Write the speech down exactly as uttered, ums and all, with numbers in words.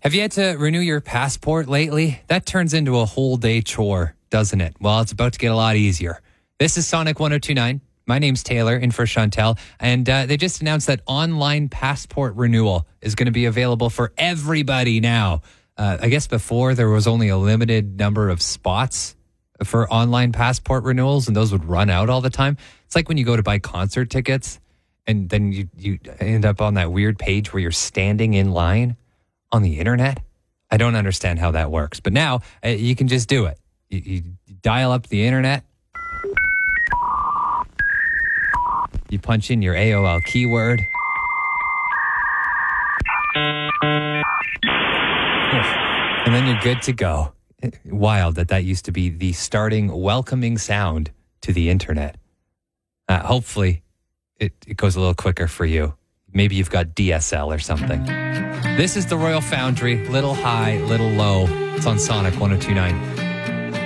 Have you had to renew your passport lately? That turns into a whole day chore, doesn't it? Well, it's about to get a lot easier. This is Sonic one oh two point nine. My name's Taylor, in for Chantel, and uh, they just announced that online passport renewal is going to be available for everybody now. Uh, I guess before there was only a limited number of spots for online passport renewals, and those would run out all the time. It's like when you go to buy concert tickets, and then you, you end up on that weird page where you're standing in line on the internet. I don't understand how that works, but now uh, you can just do it. You, you dial up the internet. You punch in your A O L keyword. And then you're good to go. Wild that that used to be the starting welcoming sound to the internet. Uh, hopefully it, it goes a little quicker for you. Maybe you've got D S L or something. This is the Royal Foundry. Little high, little low. It's on Sonic one oh two point nine.